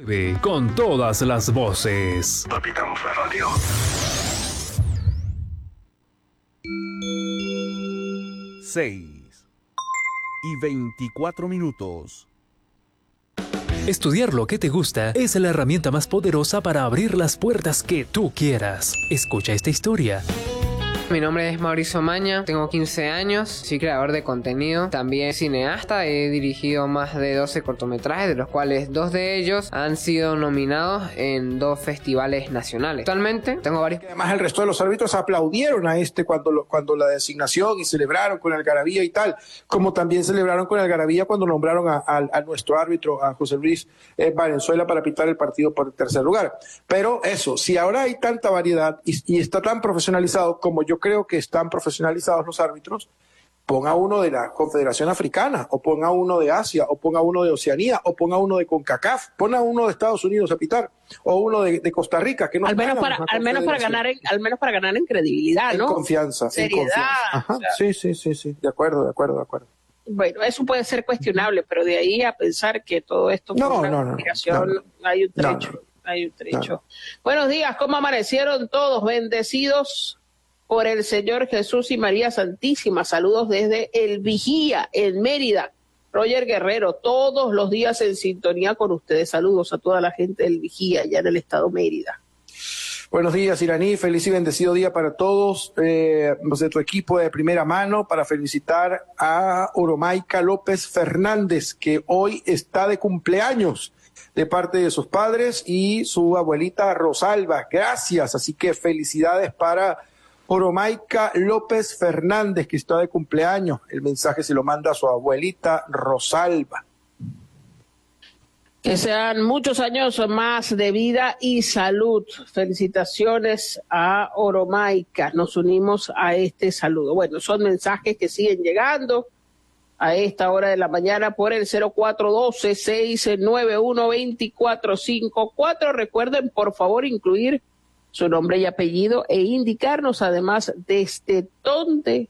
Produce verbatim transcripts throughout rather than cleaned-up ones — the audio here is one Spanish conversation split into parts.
Con todas las voces. Capitán Radio. seis y veinticuatro minutos. Estudiar lo que te gusta es la herramienta más poderosa para abrir las puertas que tú quieras. Escucha esta historia. Mi nombre es Mauricio Maña, tengo quince años, soy creador de contenido, también cineasta, he dirigido más de doce cortometrajes, de los cuales dos de ellos han sido nominados en dos festivales nacionales. Actualmente tengo varios... Además, el resto de los árbitros aplaudieron a este cuando, lo, cuando la designación y celebraron con algarabía y tal, como también celebraron con algarabía cuando nombraron a, a, a nuestro árbitro, a José Luis eh, Valenzuela, para pitar el partido por el tercer lugar. Pero eso, si ahora hay tanta variedad y, y está tan profesionalizado como yo creo que están profesionalizados los árbitros, ponga uno de la Confederación Africana, o ponga uno de Asia, o ponga uno de Oceanía, o ponga uno de CONCACAF, ponga uno de Estados Unidos a pitar, o uno de, de Costa Rica, que no al menos para al menos para ganar en, al menos para ganar en credibilidad, ¿no? En confianza, seriedad. En confianza. Ajá, o sea, sí, sí, sí, sí, de acuerdo, de acuerdo, de acuerdo. Bueno, eso puede ser cuestionable, pero de ahí a pensar que todo esto no, fue una no, no, comunicación, no, no. hay un trecho, no, no. hay un trecho. No. Buenos días, ¿cómo amanecieron todos? Bendecidos por el Señor Jesús y María Santísima. Saludos desde El Vigía, en Mérida. Roger Guerrero, todos los días en sintonía con ustedes. Saludos a toda la gente del Vigía, allá en el estado Mérida. Buenos días, Iraní. Feliz y bendecido día para todos, eh, de tu equipo de primera mano, para felicitar a Oromaica López Fernández, que hoy está de cumpleaños, de parte de sus padres y su abuelita Rosalba. Gracias. Así que felicidades para Oromaica López Fernández, que está de cumpleaños. El mensaje se lo manda a su abuelita Rosalba. Que sean muchos años más de vida y salud. Felicitaciones a Oromaica. Nos unimos a este saludo. Bueno, son mensajes que siguen llegando a esta hora de la mañana por el cero cuatro uno dos, seis nueve uno, dos cuatro cinco cuatro. Recuerden, por favor, incluir su nombre y apellido e indicarnos además desde dónde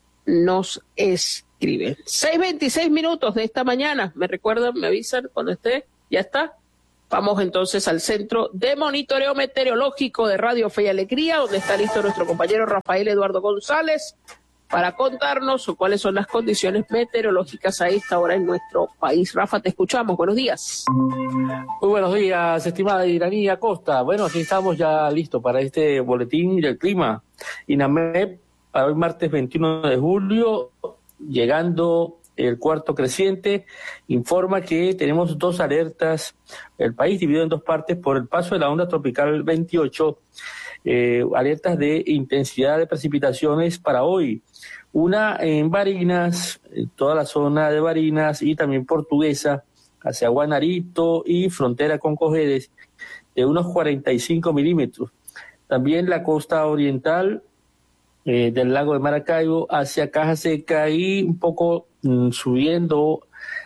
nos escriben. seis veintiséis minutos de esta mañana. Me recuerdan, me avisan cuando esté. Ya está. Vamos entonces al Centro de Monitoreo Meteorológico de Radio Fe y Alegría, donde está listo nuestro compañero Rafael Eduardo González para contarnos cuáles son las condiciones meteorológicas a esta hora en nuestro país. Rafa, te escuchamos. Buenos días. Muy buenos días, estimada Iraní Acosta. Bueno, aquí estamos ya listos para este boletín del clima. INAMED, para hoy martes veintiuno de julio, llegando el cuarto creciente, informa que tenemos dos alertas. El país dividido en dos partes por el paso de la onda tropical veintiocho. Eh, alertas de intensidad de precipitaciones para hoy. Una en Barinas, en toda la zona de Barinas y también Portuguesa, hacia Guanarito y frontera con Cojedes, de unos cuarenta y cinco milímetros. También la costa oriental eh, del lago de Maracaibo hacia Caja Seca y un poco mm, subiendo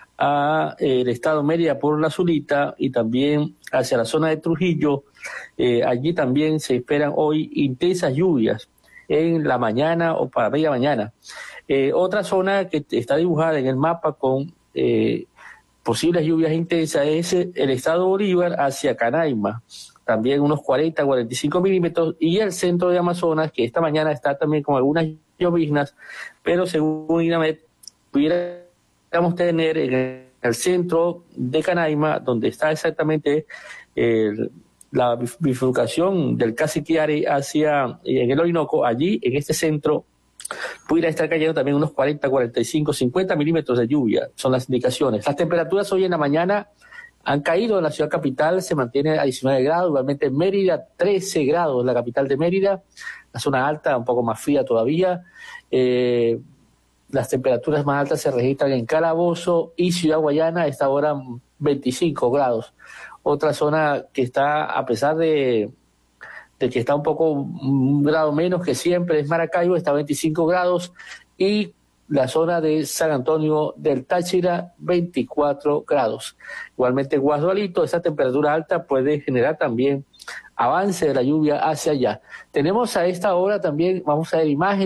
a eh, el estado Mérida por la Zulita y también hacia la zona de Trujillo. Eh, allí también se esperan hoy intensas lluvias en la mañana o para media mañana. Eh, otra zona que está dibujada en el mapa con eh, posibles lluvias intensas es el estado Bolívar hacia Canaima, también unos cuarenta a cuarenta y cinco milímetros, y el centro de Amazonas, que esta mañana está también con algunas lloviznas, pero según INAMED pudiéramos tener en el centro de Canaima, donde está exactamente el la bifurcación del Cassiquiare hacia en el Orinoco, allí en este centro pudiera estar cayendo también unos cuarenta, cuarenta y cinco, cincuenta milímetros de lluvia, son las indicaciones. Las temperaturas hoy en la mañana han caído en la ciudad capital, se mantiene a diecinueve grados, igualmente en Mérida, trece grados, la capital de Mérida, la zona alta un poco más fría todavía. Eh, las temperaturas más altas se registran en Calabozo y Ciudad Guayana, a esta hora veinticinco grados. Otra zona que está, a pesar de, de que está un poco un grado menos que siempre, es Maracaibo, está a veinticinco grados, y la zona de San Antonio del Táchira, veinticuatro grados. Igualmente Guasdualito, esa temperatura alta puede generar también avance de la lluvia hacia allá. Tenemos a esta hora también, vamos a ver imágenes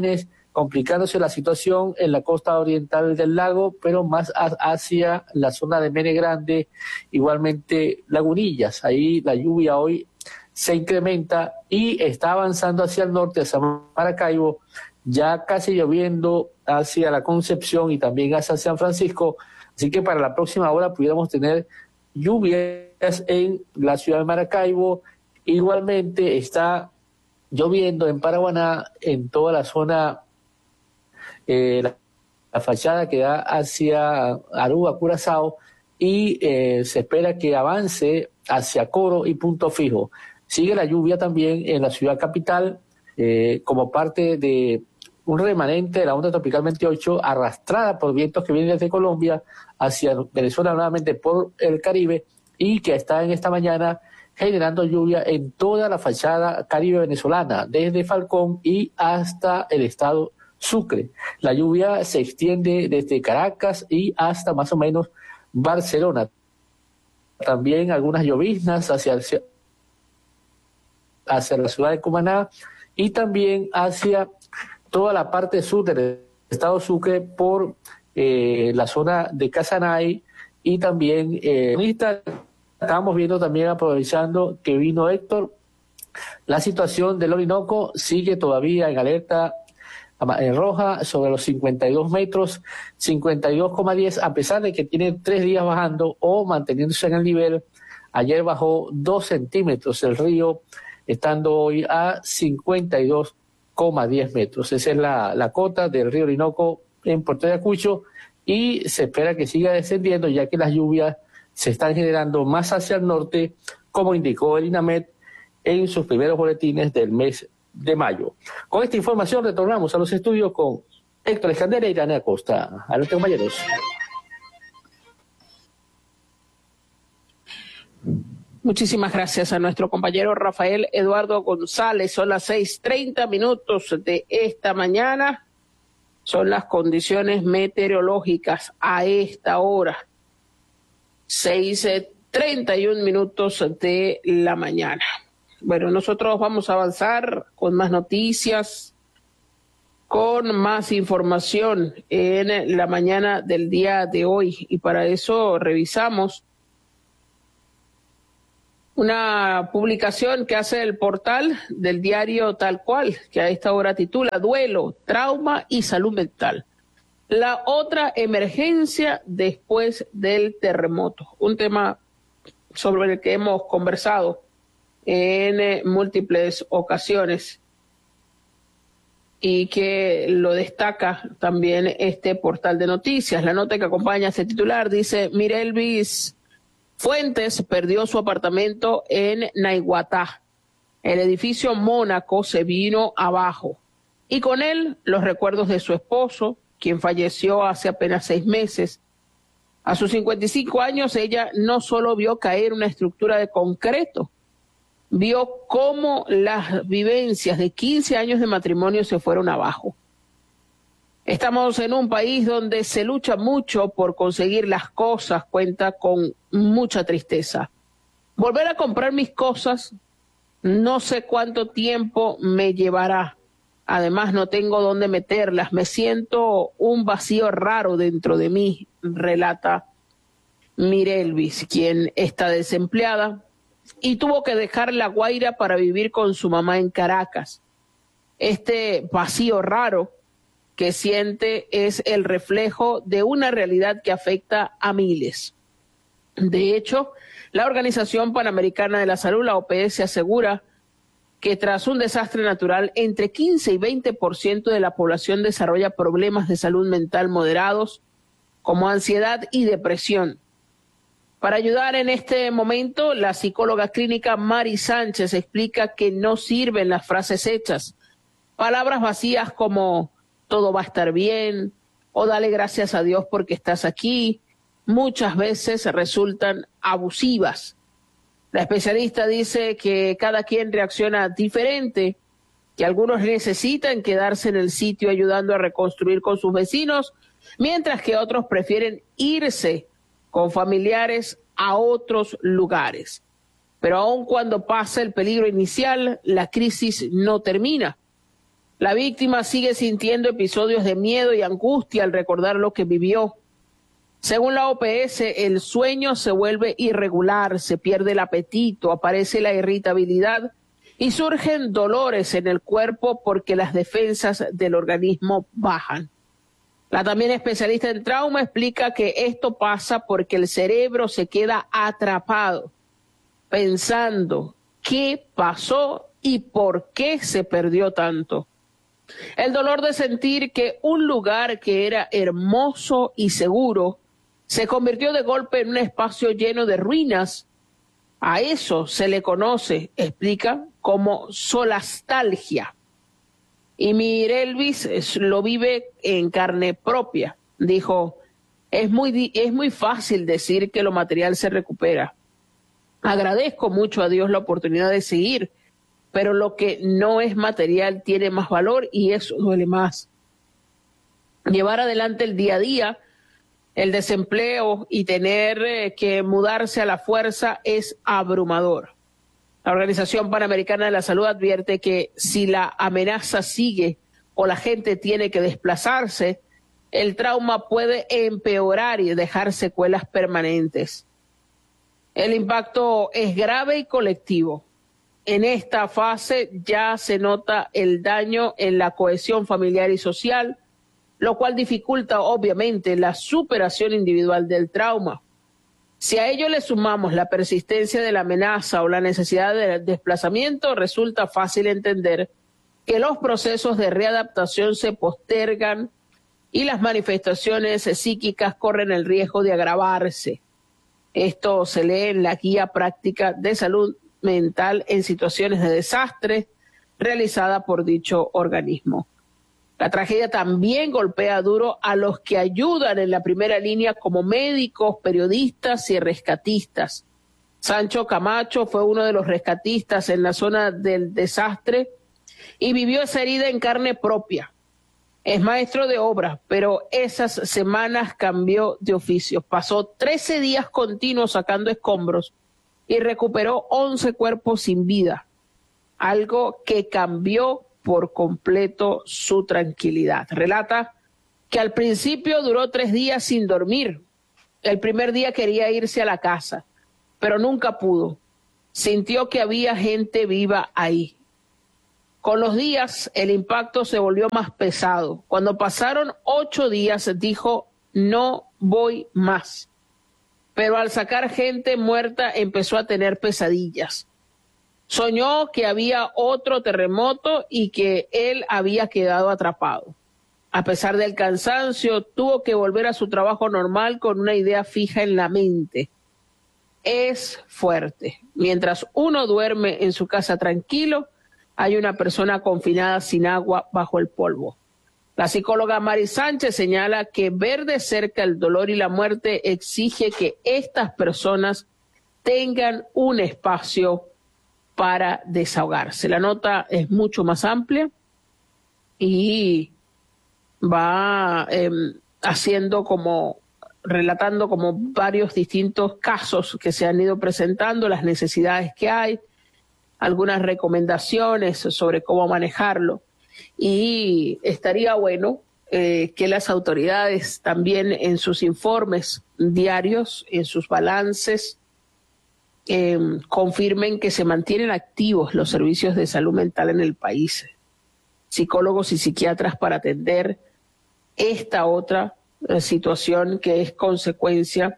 complicándose la situación en la costa oriental del lago, pero más a, hacia la zona de Mene Grande, igualmente Lagunillas. Ahí la lluvia hoy se incrementa y está avanzando hacia el norte, hacia Maracaibo, ya casi lloviendo hacia la Concepción y también hacia San Francisco. Así que para la próxima hora pudiéramos tener lluvias en la ciudad de Maracaibo. Igualmente está lloviendo en Paraguaná, en toda la zona, eh, la, la fachada que da hacia Aruba, Curazao, y eh, se espera que avance hacia Coro y Punto Fijo. Sigue la lluvia también en la ciudad capital, eh, como parte de un remanente de la onda tropical veintiocho, arrastrada por vientos que vienen desde Colombia hacia Venezuela, nuevamente por el Caribe, y que está en esta mañana generando lluvia en toda la fachada caribe venezolana, desde Falcón y hasta el estado Sucre. La lluvia se extiende desde Caracas y hasta más o menos Barcelona. También algunas lloviznas hacia, hacia la ciudad de Cumaná y también hacia toda la parte sur del estado Sucre por eh, la zona de Casanay y también eh, estamos viendo también, aprovechando que vino Héctor, la situación del Orinoco sigue todavía en alerta en roja sobre los cincuenta y dos metros, cincuenta y dos coma diez, a pesar de que tiene tres días bajando o manteniéndose en el nivel. Ayer bajó dos centímetros el río, estando hoy a cincuenta y dos coma diez metros. Esa es la, la cota del río Orinoco en Puerto Ayacucho y se espera que siga descendiendo, ya que las lluvias se están generando más hacia el norte, como indicó el INAMED en sus primeros boletines del mes de mayo. Con esta información retornamos a los estudios con Héctor Escandera y Irania Costa. Adelante, compañeros. Muchísimas gracias a nuestro compañero Rafael Eduardo González. Son las seis treinta minutos de esta mañana. Son las condiciones meteorológicas a esta hora. seis treinta y un minutos de la mañana. Bueno, nosotros vamos a avanzar con más noticias, con más información en la mañana del día de hoy. Y para eso revisamos una publicación que hace el portal del diario Tal Cual, que a esta hora titula Duelo, Trauma y Salud Mental. La otra emergencia después del terremoto. Un tema sobre el que hemos conversado en eh, múltiples ocasiones y que lo destaca también este portal de noticias. La nota que acompaña a este titular dice: Mirelvis Fuentes perdió su apartamento en Naiguatá. El edificio Mónaco se vino abajo y con él los recuerdos de su esposo, quien falleció hace apenas seis meses. A sus cincuenta y cinco años, ella no solo vio caer una estructura de concreto, vio cómo las vivencias de quince años de matrimonio se fueron abajo. Estamos en un país donde se lucha mucho por conseguir las cosas, cuenta con mucha tristeza. Volver a comprar mis cosas, no sé cuánto tiempo me llevará. Además, no tengo dónde meterlas. Me siento un vacío raro dentro de mí, relata Mirelvis, quien está desempleada y tuvo que dejar La Guaira para vivir con su mamá en Caracas. Este vacío raro que siente es el reflejo de una realidad que afecta a miles. De hecho, la Organización Panamericana de la Salud, la O P S, asegura que tras un desastre natural, entre quince y veinte por ciento de la población desarrolla problemas de salud mental moderados, como ansiedad y depresión. Para ayudar en este momento, la psicóloga clínica Mari Sánchez explica que no sirven las frases hechas. Palabras vacías como todo va a estar bien o dale gracias a Dios porque estás aquí, muchas veces resultan abusivas. La especialista dice que cada quien reacciona diferente, que algunos necesitan quedarse en el sitio ayudando a reconstruir con sus vecinos, mientras que otros prefieren irse con familiares a otros lugares. Pero aun cuando pasa el peligro inicial, la crisis no termina. La víctima sigue sintiendo episodios de miedo y angustia al recordar lo que vivió. Según la O P S, el sueño se vuelve irregular, se pierde el apetito, aparece la irritabilidad y surgen dolores en el cuerpo porque las defensas del organismo bajan. La también especialista en trauma explica que esto pasa porque el cerebro se queda atrapado, pensando qué pasó y por qué se perdió tanto. El dolor de sentir que un lugar que era hermoso y seguro se convirtió de golpe en un espacio lleno de ruinas. A eso se le conoce, explica, como solastalgia. Y Mirelvis lo vive en carne propia. Dijo, es muy, es muy fácil decir que lo material se recupera. Agradezco mucho a Dios la oportunidad de seguir, pero lo que no es material tiene más valor y eso duele más. Llevar adelante el día a día, el desempleo y tener eh, que mudarse a la fuerza es abrumador. La Organización Panamericana de la Salud advierte que si la amenaza sigue o la gente tiene que desplazarse, el trauma puede empeorar y dejar secuelas permanentes. El impacto es grave y colectivo. En esta fase ya se nota el daño en la cohesión familiar y social, lo cual dificulta obviamente la superación individual del trauma. Si a ello le sumamos la persistencia de la amenaza o la necesidad de desplazamiento, resulta fácil entender que los procesos de readaptación se postergan y las manifestaciones psíquicas corren el riesgo de agravarse. Esto se lee en la Guía Práctica de Salud Mental en Situaciones de Desastre, realizada por dicho organismo. La tragedia también golpea duro a los que ayudan en la primera línea como médicos, periodistas y rescatistas. Sancho Camacho fue uno de los rescatistas en la zona del desastre y vivió esa herida en carne propia. Es maestro de obra, pero esas semanas cambió de oficio. Pasó trece días continuos sacando escombros y recuperó once cuerpos sin vida, algo que cambió por completo su tranquilidad. Relata que al principio duró tres días sin dormir. El primer día quería irse a la casa, pero nunca pudo. Sintió que había gente viva ahí. Con los días, el impacto se volvió más pesado. Cuando pasaron ocho días, dijo, no voy más. Pero al sacar gente muerta, empezó a tener pesadillas. Soñó que había otro terremoto y que él había quedado atrapado. A pesar del cansancio, tuvo que volver a su trabajo normal con una idea fija en la mente. Es fuerte. Mientras uno duerme en su casa tranquilo, hay una persona confinada sin agua bajo el polvo. La psicóloga Mari Sánchez señala que ver de cerca el dolor y la muerte exige que estas personas tengan un espacio para desahogarse. La nota es mucho más amplia y va eh, haciendo como, relatando como varios distintos casos que se han ido presentando, las necesidades que hay, algunas recomendaciones sobre cómo manejarlo. Y estaría bueno eh, que las autoridades también en sus informes diarios, en sus balances, Eh, confirmen que se mantienen activos los servicios de salud mental en el país, psicólogos y psiquiatras para atender esta otra eh, situación que es consecuencia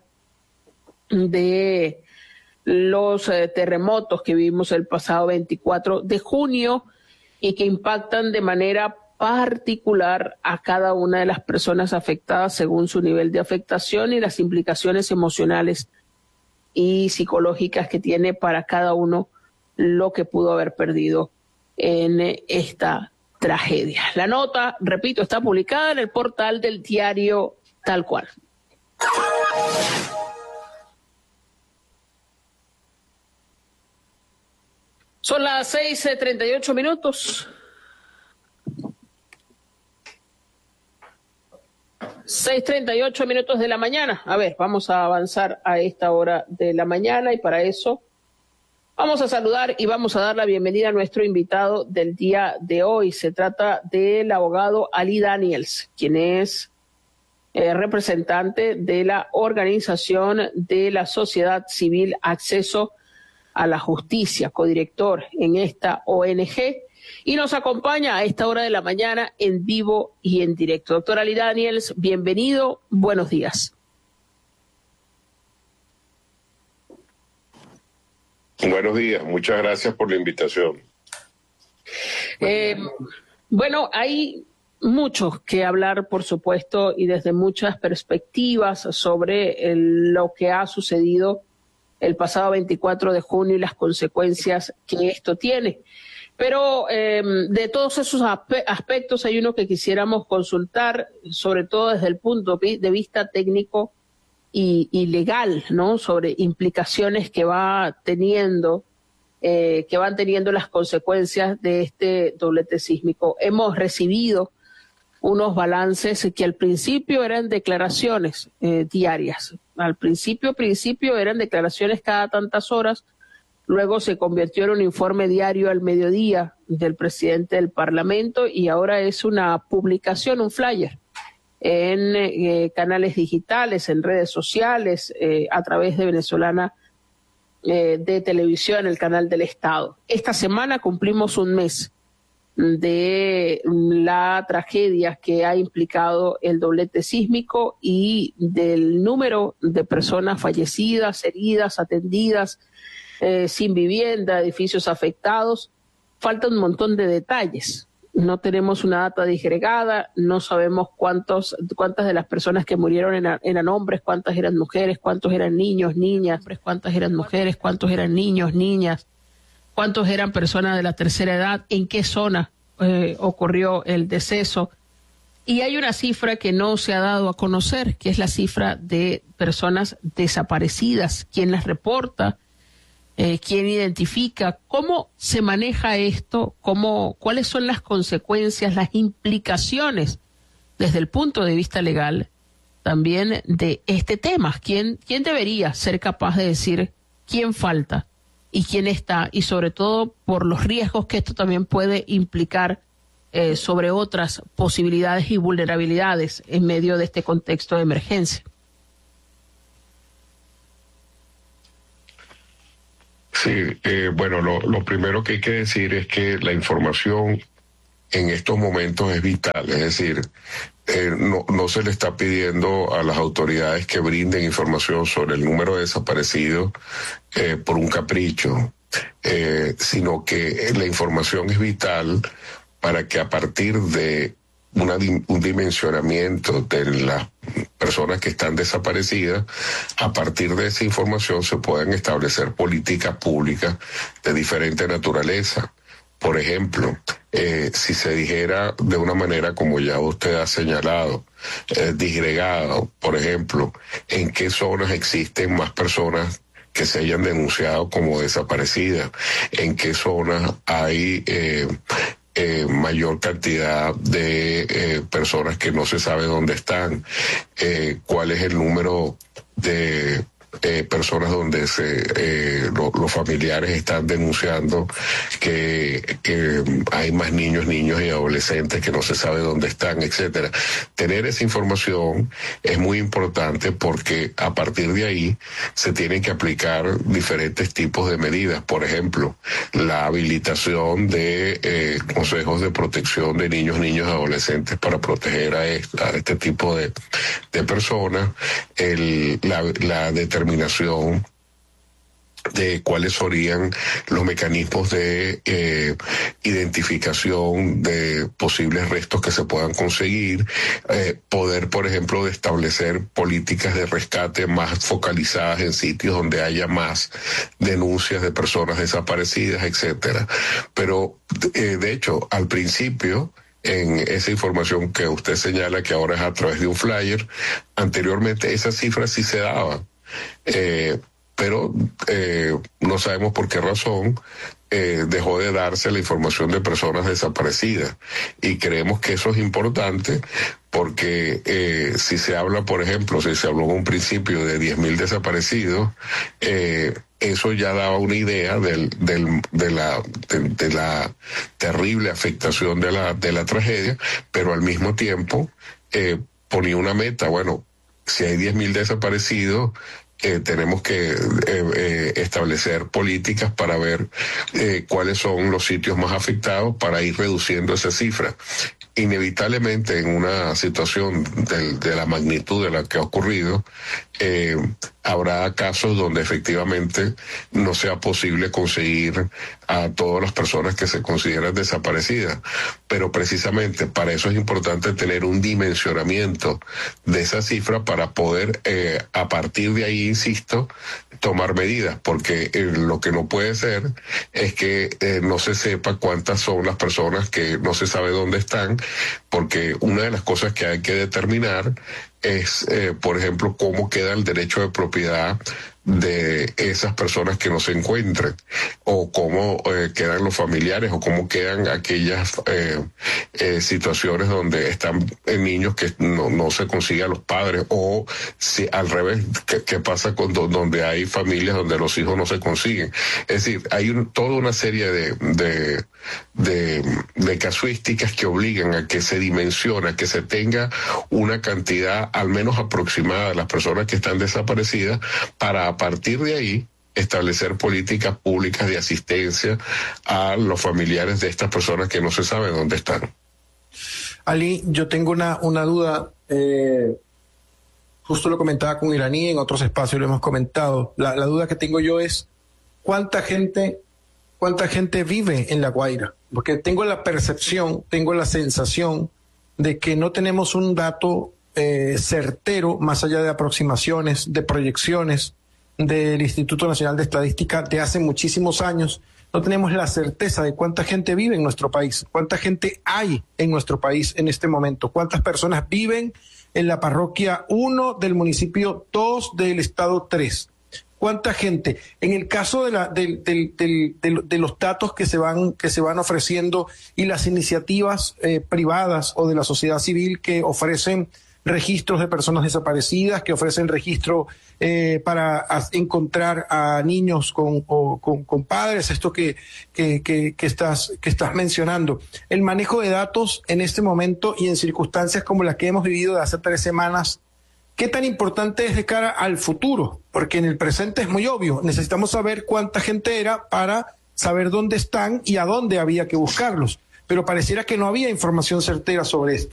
de los eh, terremotos que vimos el pasado veinticuatro de junio y que impactan de manera particular a cada una de las personas afectadas según su nivel de afectación y las implicaciones emocionales y psicológicas que tiene para cada uno lo que pudo haber perdido en esta tragedia. La nota, repito, está publicada en el portal del diario Tal Cual. Son las seis treinta y ocho minutos. seis treinta y ocho minutos de la mañana. A ver, vamos a avanzar a esta hora de la mañana y para eso Vamos a saludar y vamos a dar la bienvenida a nuestro invitado del día de hoy. Se trata del abogado Ali Daniels, quien es eh, representante de la organización de la sociedad civil Acceso a la Justicia, codirector en esta O N G, y nos acompaña a esta hora de la mañana en vivo y en directo. Doctor Ali Daniels, bienvenido, buenos días. Buenos días, muchas gracias por la invitación. Eh, bueno, hay mucho que hablar, por supuesto, y desde muchas perspectivas sobre el, lo que ha sucedido el pasado veinticuatro de junio y las consecuencias que esto tiene. Pero eh, de todos esos aspectos hay uno que quisiéramos consultar, sobre todo desde el punto de vista técnico y, y legal, ¿no? Sobre implicaciones que va teniendo, eh, que van teniendo las consecuencias de este doblete sísmico. Hemos recibido unos balances que al principio eran declaraciones eh, diarias. Al principio, principio eran declaraciones cada tantas horas, luego se convirtió en un informe diario al mediodía del presidente del Parlamento y ahora es una publicación, un flyer en eh, canales digitales, en redes sociales, eh, a través de Venezolana eh, de Televisión, el canal del Estado. Esta semana cumplimos un mes de la tragedia que ha implicado el doblete sísmico y del número de personas fallecidas, heridas, atendidas, eh, sin vivienda, edificios afectados. Falta un montón de detalles. No tenemos una data disgregada, no sabemos cuántos, cuántas de las personas que murieron eran, eran hombres, cuántas eran mujeres, cuántos eran niños, niñas, cuántas eran mujeres, cuántos eran niños, niñas, cuántos eran personas de la tercera edad, en qué zona eh, ocurrió el deceso. Y hay una cifra que no se ha dado a conocer, que es la cifra de personas desaparecidas, quién las reporta, Eh, quién identifica, cómo se maneja esto, cómo, cuáles son las consecuencias, las implicaciones desde el punto de vista legal también de este tema. ¿Quién, quién debería ser capaz de decir quién falta y quién está? Y sobre todo por los riesgos que esto también puede implicar eh, sobre otras posibilidades y vulnerabilidades en medio de este contexto de emergencia. Sí, eh, bueno, lo, lo primero que hay que decir es que la información en estos momentos es vital, es decir, eh, no, no se le está pidiendo a las autoridades que brinden información sobre el número de desaparecidos eh, por un capricho, eh, sino que la información es vital para que a partir de Una, un dimensionamiento de las personas que están desaparecidas, a partir de esa información se pueden establecer políticas públicas de diferente naturaleza. Por ejemplo, eh, si se dijera de una manera como ya usted ha señalado, eh, disgregado, por ejemplo, en qué zonas existen más personas que se hayan denunciado como desaparecidas, en qué zonas hay eh, Eh, mayor cantidad de eh, personas que no se sabe dónde están, eh, cuál es el número de eh, personas donde se eh, lo, los familiares están denunciando que, que hay más niños, niños y adolescentes que no se sabe dónde están, etcétera. Tener esa información es muy importante porque a partir de ahí se tienen que aplicar diferentes tipos de medidas. Por ejemplo, la habilitación de eh, consejos de protección de niños, niños y adolescentes para proteger a este, a este tipo de, de personas, el, la, la determinación de cuáles serían los mecanismos de eh, identificación de posibles restos que se puedan conseguir, eh, poder, por ejemplo, de establecer políticas de rescate más focalizadas en sitios donde haya más denuncias de personas desaparecidas, etcétera. Pero, eh, de hecho, al principio, en esa información que usted señala que ahora es a través de un flyer, anteriormente esas cifras sí se daban. Eh, pero eh, no sabemos por qué razón eh, dejó de darse la información de personas desaparecidas, y creemos que eso es importante porque eh, si se habla, por ejemplo, si se habló en un principio de diez mil desaparecidos, eh, eso ya daba una idea del, del, de, la, de, de la terrible afectación de la, de la tragedia, pero al mismo tiempo eh, ponía una meta. Bueno, si hay diez mil desaparecidos, Eh, tenemos que eh, eh, establecer políticas para ver eh, cuáles son los sitios más afectados para ir reduciendo esa cifra. Inevitablemente, en una situación de, de la magnitud de la que ha ocurrido, eh, habrá casos donde efectivamente no sea posible conseguir a todas las personas que se consideran desaparecidas, pero precisamente para eso es importante tener un dimensionamiento de esa cifra para poder eh, a partir de ahí, insisto, tomar medidas, porque eh, lo que no puede ser es que eh, no se sepa cuántas son las personas que no se sabe dónde están, porque una de las cosas que hay que determinar es, eh, por ejemplo, cómo queda el derecho de propiedad de esas personas que no se encuentren, o cómo eh, quedan los familiares, o cómo quedan aquellas eh, eh, situaciones donde están eh, niños que no, no se consiguen a los padres, o si al revés, ¿qué, qué pasa con do, donde hay familias donde los hijos no se consiguen? Es decir, hay un, toda una serie de, de, de, de casuísticas que obligan a que se dimensione, a que se tenga una cantidad al menos aproximada de las personas que están desaparecidas, para a partir de ahí establecer políticas públicas de asistencia a los familiares de estas personas que no se sabe dónde están. Ali, yo tengo una, una duda, eh, justo lo comentaba con Iraní, en otros espacios lo hemos comentado. La, la duda que tengo yo es, ¿cuánta gente, cuánta gente vive en La Guaira? Porque tengo la percepción, tengo la sensación de que no tenemos un dato eh, certero, más allá de aproximaciones, de proyecciones del Instituto Nacional de Estadística de hace muchísimos años. No tenemos la certeza de cuánta gente vive en nuestro país, cuánta gente hay en nuestro país en este momento, cuántas personas viven en la parroquia uno del municipio dos del estado tres. ¿Cuánta gente? En el caso de, la, del, del, del, del, de los datos que se van, que se van ofreciendo y las iniciativas eh, privadas o de la sociedad civil que ofrecen registros de personas desaparecidas, que ofrecen registro eh, para a, encontrar a niños con, o, con, con padres, esto que, que, que, que, estás, que estás mencionando. El manejo de datos en este momento y en circunstancias como las que hemos vivido de hace tres semanas, ¿qué tan importante es de cara al futuro? Porque en el presente es muy obvio, necesitamos saber cuánta gente era para saber dónde están y a dónde había que buscarlos, pero pareciera que no había información certera sobre esto.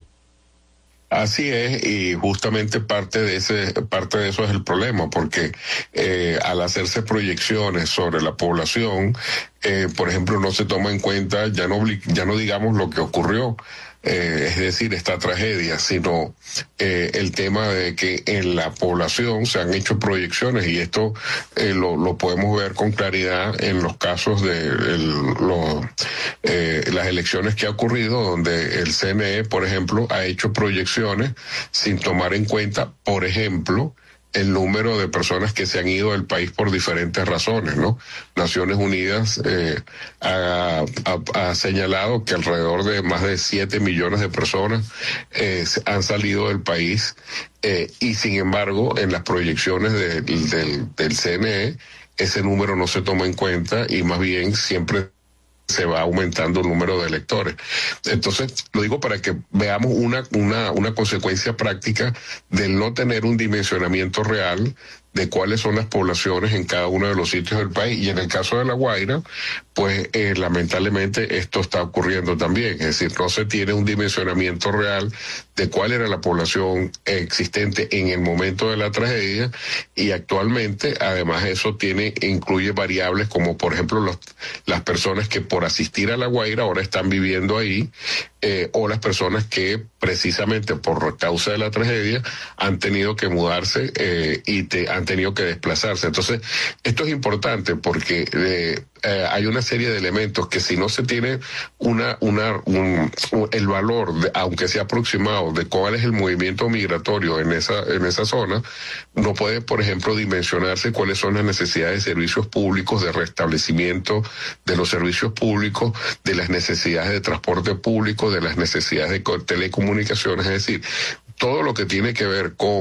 Así es, y justamente parte de ese, parte de eso es el problema, porque eh, al hacerse proyecciones sobre la población, eh, por ejemplo, no se toma en cuenta, ya no, ya no digamos lo que ocurrió, eh, es decir, esta tragedia, sino eh, el tema de que en la población se han hecho proyecciones, y esto eh, lo, lo podemos ver con claridad en los casos de el, lo, eh, las elecciones que ha ocurrido, donde el C N E, por ejemplo, ha hecho proyecciones sin tomar en cuenta, por ejemplo, el número de personas que se han ido del país por diferentes razones, ¿no? Naciones Unidas eh, ha, ha, ha señalado que alrededor de más de siete millones de personas eh, han salido del país, eh, y sin embargo, en las proyecciones de, del, del C N E, ese número no se toma en cuenta, y más bien siempre se va aumentando el número de electores. Entonces, lo digo para que veamos una, una, una consecuencia práctica del no tener un dimensionamiento real de cuáles son las poblaciones en cada uno de los sitios del país. Y en el caso de La Guaira, pues eh, lamentablemente esto está ocurriendo también. Es decir, no se tiene un dimensionamiento real de cuál era la población existente en el momento de la tragedia, y actualmente, además, eso tiene, incluye variables como, por ejemplo, los, las personas que por asistir a La Guaira ahora están viviendo ahí, eh, o las personas que precisamente por causa de la tragedia han tenido que mudarse eh, y te, han tenido que desplazarse. Entonces, esto es importante porque eh, eh, hay una serie de elementos que, si no se tiene una, una, un, un, el valor, de, aunque sea aproximado, de cuál es el movimiento migratorio en esa, en esa zona, no puede, por ejemplo, dimensionarse cuáles son las necesidades de servicios públicos, de restablecimiento de los servicios públicos, de las necesidades de transporte público, de las necesidades de telecomunicaciones. Es decir, todo lo que tiene que ver con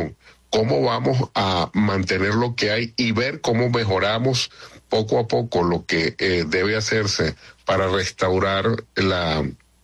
cómo vamos a mantener lo que hay y ver cómo mejoramos poco a poco lo que eh, debe hacerse para restaurar la,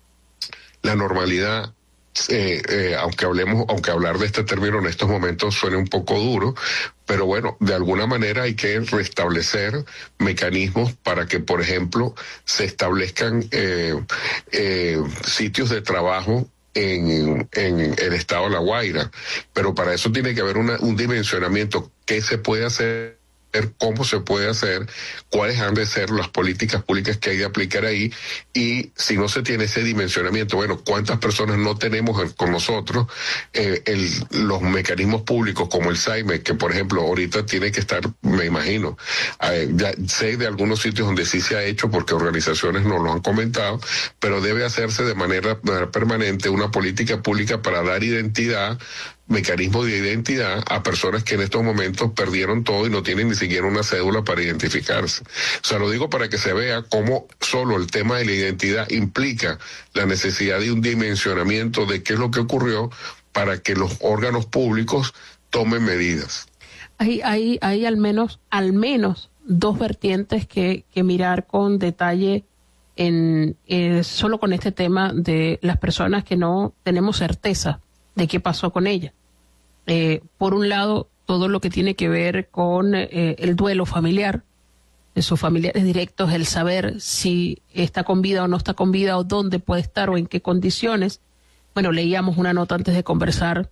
la normalidad. Eh, eh, aunque hablemos, aunque hablar de este término en estos momentos suene un poco duro, pero bueno, de alguna manera hay que restablecer mecanismos para que, por ejemplo, se establezcan eh, eh, sitios de trabajo en, en el estado de La Guaira, pero para eso tiene que haber una, un dimensionamiento. ¿Qué se puede hacer? Cómo se puede hacer, cuáles han de ser las políticas públicas que hay de aplicar ahí, y si no se tiene ese dimensionamiento, bueno, cuántas personas no tenemos con nosotros eh, el, los mecanismos públicos como el SAIME, que por ejemplo ahorita tiene que estar, me imagino, eh, ya sé de algunos sitios donde sí se ha hecho porque organizaciones nos lo han comentado, pero debe hacerse de manera permanente una política pública para dar identidad, mecanismos de identidad a personas que en estos momentos perdieron todo y no tienen ni siquiera una cédula para identificarse. O sea, lo digo para que se vea cómo solo el tema de la identidad implica la necesidad de un dimensionamiento de qué es lo que ocurrió para que los órganos públicos tomen medidas. Hay, hay, hay al menos, al menos dos vertientes que, que mirar con detalle en eh, solo con este tema de las personas que no tenemos certeza de qué pasó con ella. Eh, por un lado, todo lo que tiene que ver con eh, el duelo familiar, de sus familiares directos, el saber si está con vida o no está con vida, o dónde puede estar o en qué condiciones. Bueno, leíamos una nota antes de conversar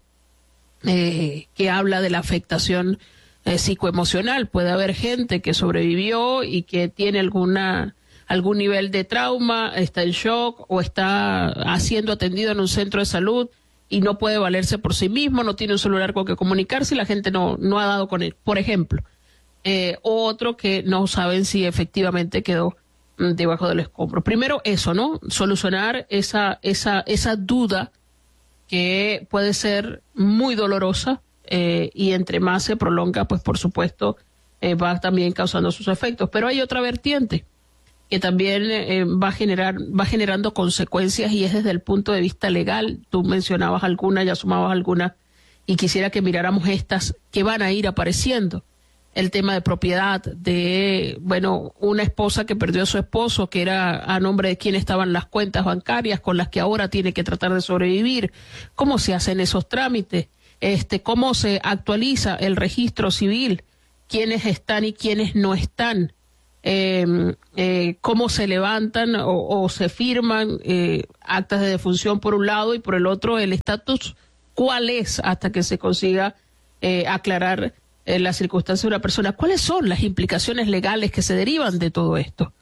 eh, que habla de la afectación eh, psicoemocional. Puede haber gente que sobrevivió y que tiene alguna algún nivel de trauma, está en shock o está siendo atendido en un centro de salud y no puede valerse por sí mismo, no tiene un celular con que comunicarse y la gente no, no ha dado con él, por ejemplo. Eh, o otro que no saben si efectivamente quedó mm, debajo del escombro. Primero eso, ¿no? Solucionar esa, esa, esa duda que puede ser muy dolorosa eh, y entre más se prolonga, pues por supuesto eh, va también causando sus efectos. Pero hay otra vertiente que también eh, va a generar, va generando consecuencias y es desde el punto de vista legal. Tú mencionabas algunas, ya sumabas algunas, y quisiera que miráramos estas que van a ir apareciendo. El tema de propiedad, de, bueno, una esposa que perdió a su esposo, que era a nombre de quién estaban las cuentas bancarias con las que ahora tiene que tratar de sobrevivir. ¿Cómo se hacen esos trámites? Este, ¿cómo se actualiza el registro civil? ¿Quiénes están y quiénes no están? Eh, eh, cómo se levantan o, o se firman eh, actas de defunción por un lado y por el otro el estatus, cuál es hasta que se consiga eh, aclarar eh, la circunstancia de una persona. ¿Cuáles son las implicaciones legales que se derivan de todo esto?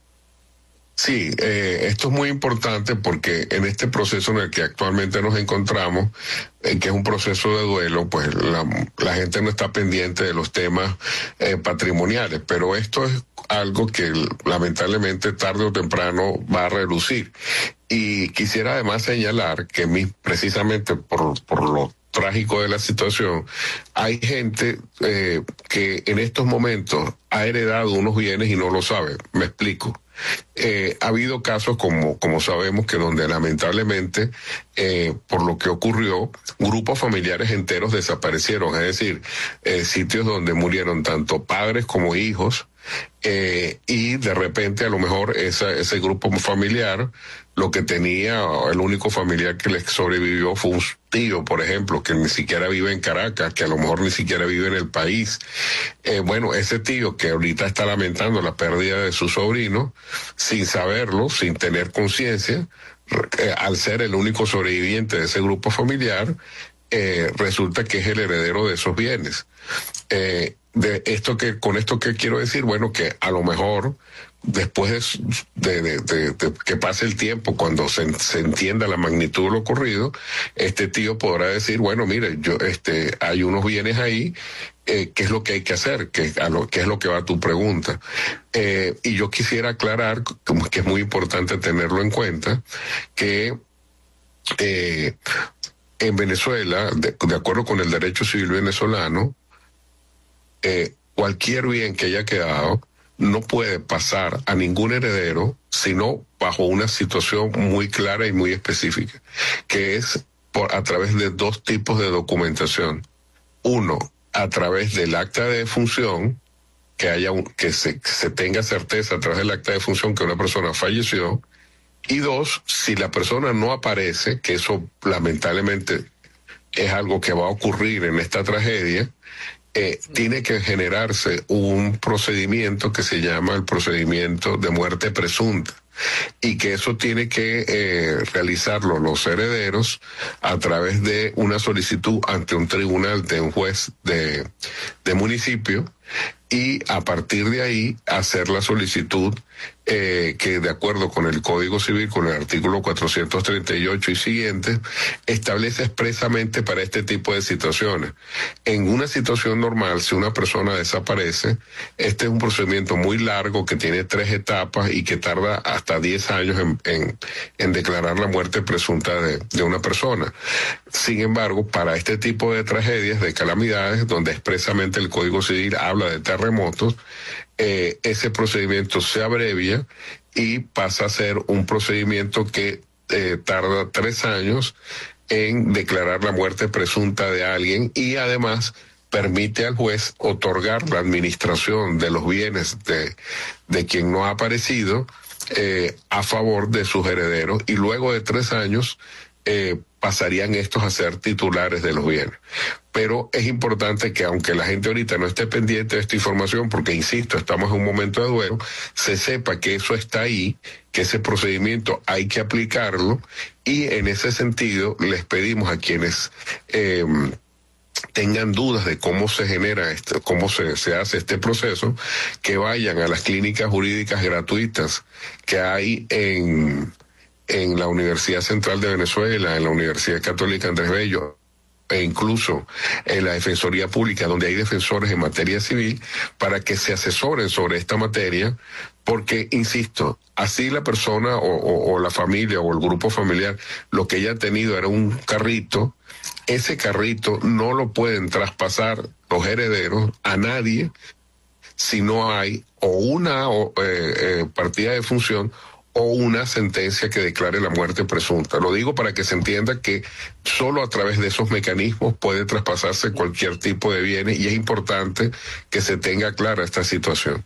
Sí, eh, esto es muy importante porque en este proceso en el que actualmente nos encontramos, eh, que es un proceso de duelo, pues la, la gente no está pendiente de los temas eh, patrimoniales, pero esto es algo que lamentablemente tarde o temprano va a relucir. Y quisiera además señalar que mi, precisamente por, por lo trágico de la situación, hay gente eh, que en estos momentos ha heredado unos bienes y no lo sabe. Me explico. Eh, ha habido casos como, como sabemos que donde lamentablemente eh, por lo que ocurrió, grupos familiares enteros desaparecieron, es decir, eh, sitios donde murieron tanto padres como hijos, eh, y de repente a lo mejor esa, ese grupo familiar lo que tenía, el único familiar que les sobrevivió fue un tío, por ejemplo, que ni siquiera vive en Caracas, que a lo mejor ni siquiera vive en el país. Eh, bueno, ese tío que ahorita está lamentando la pérdida de su sobrino, sin saberlo, sin tener conciencia, eh, al ser el único sobreviviente de ese grupo familiar, eh, resulta que es el heredero de esos bienes. Eh, de esto que, con esto que quiero decir, bueno, que a lo mejor después de, de, de, de que pase el tiempo, cuando se, se entienda la magnitud de lo ocurrido, este tío podrá decir, bueno, mire, yo, este, hay unos bienes ahí, eh, ¿qué es lo que hay que hacer? ¿Qué, a lo, qué es lo que va a tu pregunta? Eh, y yo quisiera aclarar, como que es muy importante tenerlo en cuenta, que eh, en Venezuela, de, de acuerdo con el derecho civil venezolano, eh, cualquier bien que haya quedado no puede pasar a ningún heredero, sino bajo una situación muy clara y muy específica, que es por a través de dos tipos de documentación. Uno, a través del acta de defunción, que haya un, que se, se tenga certeza a través del acta de defunción que una persona falleció. Y dos, si la persona no aparece, que eso lamentablemente es algo que va a ocurrir en esta tragedia, eh, tiene que generarse un procedimiento que se llama el procedimiento de muerte presunta, y que eso tiene que eh, realizarlo los herederos a través de una solicitud ante un tribunal de un juez de, de municipio, y a partir de ahí hacer la solicitud eh, que, de acuerdo con el Código Civil, con el artículo cuatrocientos treinta y ocho y siguientes, establece expresamente para este tipo de situaciones. En una situación normal, si una persona desaparece, este es un procedimiento muy largo que tiene tres etapas y que tarda hasta diez años en, en, en declarar la muerte presunta de, de una persona. Sin embargo, para este tipo de tragedias, de calamidades, donde expresamente el Código Civil habla de terremotos, eh, ese procedimiento se abrevia y pasa a ser un procedimiento que eh, tarda tres años en declarar la muerte presunta de alguien, y además permite al juez otorgar la administración de los bienes de, de quien no ha aparecido eh, a favor de sus herederos, y luego de tres años eh, pasarían estos a ser titulares de los bienes. Pero es importante que, aunque la gente ahorita no esté pendiente de esta información, porque insisto, estamos en un momento de duelo, se sepa que eso está ahí, que ese procedimiento hay que aplicarlo, y en ese sentido les pedimos a quienes eh, tengan dudas de cómo se genera esto, cómo se, se hace este proceso, que vayan a las clínicas jurídicas gratuitas que hay en, en la Universidad Central de Venezuela, en la Universidad Católica Andrés Bello, e incluso en la Defensoría Pública, donde hay defensores en materia civil, para que se asesoren sobre esta materia, porque, insisto, así la persona o, o, o la familia o el grupo familiar, lo que ella ha tenido era un carrito, ese carrito no lo pueden traspasar los herederos a nadie si no hay o una o, eh, eh, partida de función o una sentencia que declare la muerte presunta. Lo digo para que se entienda que solo a través de esos mecanismos puede traspasarse cualquier tipo de bienes, y es importante que se tenga clara esta situación.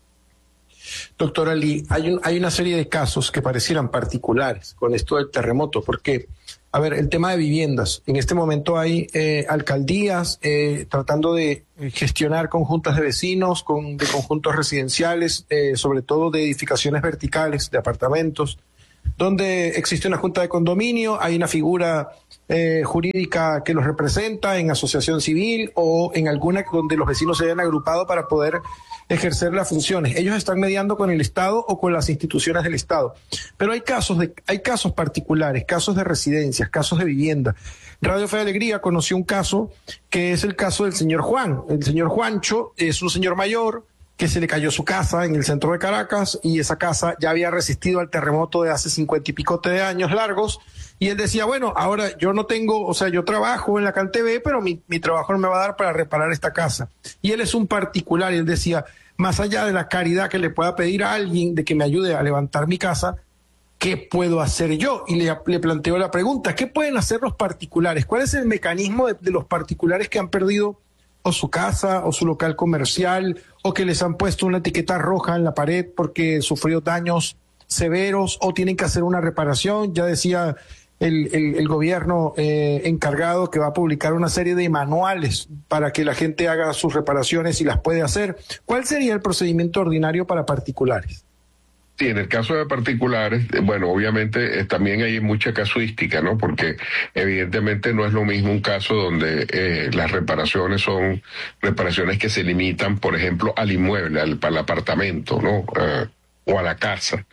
Doctor Ali, hay, un, hay una serie de casos que parecieran particulares con esto del terremoto, porque, a ver, el tema de viviendas. En este momento hay eh, alcaldías eh, tratando de gestionar conjuntas de vecinos, con, de conjuntos residenciales, eh, sobre todo de edificaciones verticales, de apartamentos, donde existe una junta de condominio, hay una figura eh, jurídica que los representa en asociación civil o en alguna donde los vecinos se hayan agrupado para poder ejercer las funciones. Ellos están mediando con el Estado o con las instituciones del Estado. Pero hay casos de, hay casos particulares, casos de residencias, casos de vivienda. Radio Fe de Alegría conoció un caso que es el caso del señor Juan. El señor Juancho es un señor mayor que se le cayó su casa en el centro de Caracas, y esa casa ya había resistido al terremoto de hace cincuenta y picote de años largos, y él decía, bueno, ahora yo no tengo, o sea, yo trabajo en la CanTV, pero mi, mi trabajo no me va a dar para reparar esta casa. Y él es un particular, y él decía, más allá de la caridad que le pueda pedir a alguien de que me ayude a levantar mi casa, ¿qué puedo hacer yo? Y le, le planteo la pregunta, ¿qué pueden hacer los particulares? ¿Cuál es el mecanismo de, de los particulares que han perdido o su casa o su local comercial, o que les han puesto una etiqueta roja en la pared porque sufrió daños severos o tienen que hacer una reparación? Ya decía el, el, el gobierno eh, encargado que va a publicar una serie de manuales para que la gente haga sus reparaciones y las puede hacer. ¿Cuál sería el procedimiento ordinario para particulares? Sí, en el caso de particulares, bueno, obviamente eh, también hay mucha casuística, ¿no? Porque evidentemente no es lo mismo un caso donde eh, las reparaciones son reparaciones que se limitan, por ejemplo, al inmueble, al, al apartamento, ¿no? Eh, o a la casa,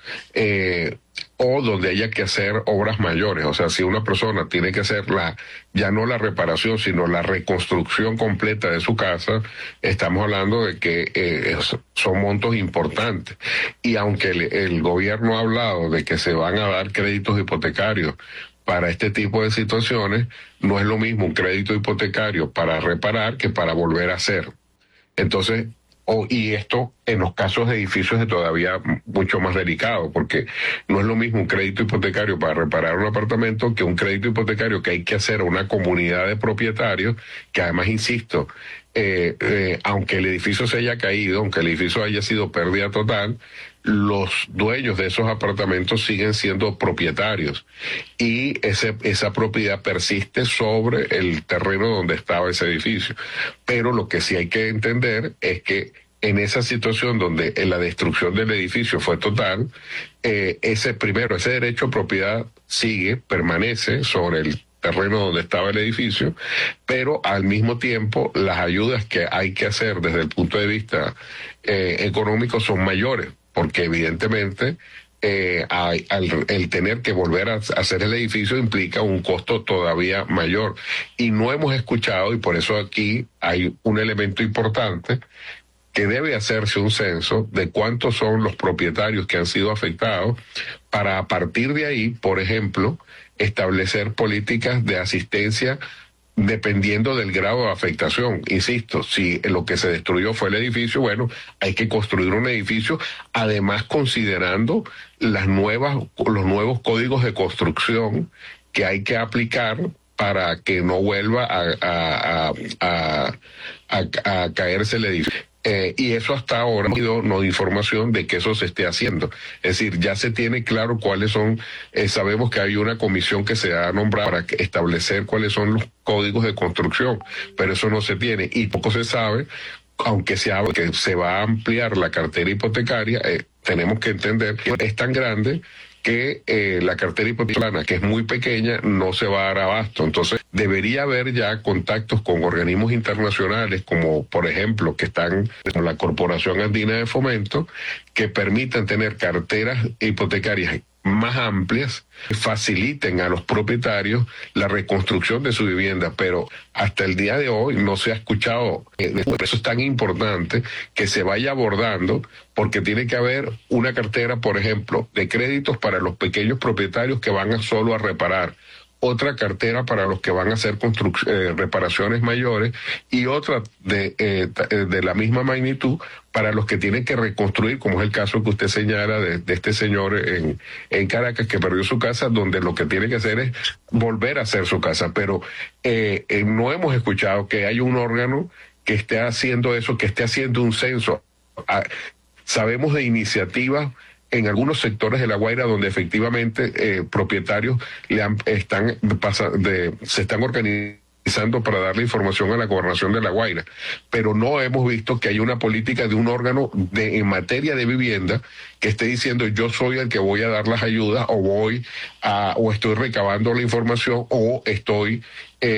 eh, o donde haya que hacer obras mayores. O sea, si una persona tiene que hacer la, ya no la reparación, sino la reconstrucción completa de su casa, estamos hablando de que eh, son montos importantes. Y aunque el, el gobierno ha hablado de que se van a dar créditos hipotecarios para este tipo de situaciones, no es lo mismo un crédito hipotecario para reparar que para volver a hacer. Entonces, Oh, y esto En los casos de edificios es todavía mucho más delicado, porque no es lo mismo un crédito hipotecario para reparar un apartamento que un crédito hipotecario que hay que hacer a una comunidad de propietarios, que además, insisto, eh, eh, aunque el edificio se haya caído, aunque el edificio haya sido pérdida total, los dueños de esos apartamentos siguen siendo propietarios y ese, esa propiedad persiste sobre el terreno donde estaba ese edificio. Pero lo que sí hay que entender es que en esa situación donde la destrucción del edificio fue total, eh, ese primero, ese derecho a propiedad sigue, permanece sobre el terreno donde estaba el edificio, pero al mismo tiempo las ayudas que hay que hacer desde el punto de vista eh, económico son mayores, porque evidentemente eh, hay, al, el tener que volver a hacer el edificio implica un costo todavía mayor. Y no hemos escuchado, y por eso aquí hay un elemento importante, que debe hacerse un censo de cuántos son los propietarios que han sido afectados, para a partir de ahí, por ejemplo, establecer políticas de asistencia dependiendo del grado de afectación. Insisto, si lo que se destruyó fue el edificio, bueno, hay que construir un edificio, además considerando las nuevas, los nuevos códigos de construcción que hay que aplicar para que no vuelva a, a, a, a, a, a caerse el edificio. Eh, y eso hasta ahora no hay información de que eso se esté haciendo. Es decir, ya se tiene claro cuáles son, eh, sabemos que hay una comisión que se ha nombrado para establecer cuáles son los códigos de construcción, pero eso no se tiene y poco se sabe, aunque se habla que se va a ampliar la cartera hipotecaria, eh, tenemos que entender que es tan grande que eh, la cartera hipotecaria, que es muy pequeña, no se va a dar abasto. Entonces, debería haber ya contactos con organismos internacionales, como por ejemplo, que están con la Corporación Andina de Fomento, que permitan tener carteras hipotecarias más amplias, faciliten a los propietarios la reconstrucción de su vivienda, pero hasta el día de hoy no se ha escuchado. Por eso es tan importante que se vaya abordando, porque tiene que haber una cartera, por ejemplo, de créditos para los pequeños propietarios que van a solo a reparar, otra cartera para los que van a hacer eh, reparaciones mayores y otra de, eh, de la misma magnitud para los que tienen que reconstruir, como es el caso que usted señala de, de este señor en, en Caracas que perdió su casa, donde lo que tiene que hacer es volver a hacer su casa. Pero eh, eh, no hemos escuchado que haya un órgano que esté haciendo eso, que esté haciendo un censo. Ah, sabemos de iniciativas en algunos sectores de La Guaira donde efectivamente eh, propietarios le han, están pasa, de, se están organizando para darle información a la Gobernación de La Guaira, pero no hemos visto que haya una política de un órgano de, en materia de vivienda que esté diciendo yo soy el que voy a dar las ayudas o voy a, o estoy recabando la información o estoy